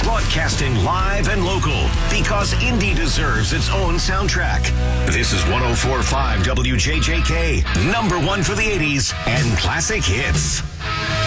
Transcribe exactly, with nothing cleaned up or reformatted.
Broadcasting live and local because indie deserves its own soundtrack. This is one oh four point five W J J K, number one for the eighties and classic hits.